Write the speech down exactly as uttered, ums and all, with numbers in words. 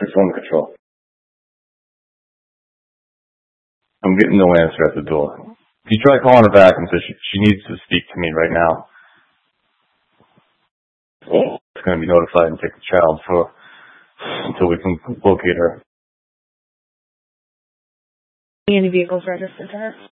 There's one control. I'm getting no answer at the door. If you try calling her back and say she, she needs to speak to me right now, it's going to be notified and take the child for until we can locate her. Any vehicles registered to her?